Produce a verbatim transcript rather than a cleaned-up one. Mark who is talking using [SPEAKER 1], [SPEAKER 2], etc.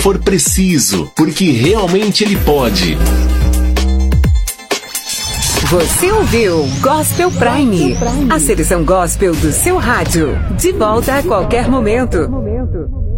[SPEAKER 1] for preciso, porque realmente ele pode.
[SPEAKER 2] Você ouviu Gospel Prime, a seleção gospel do seu rádio. De volta a qualquer momento.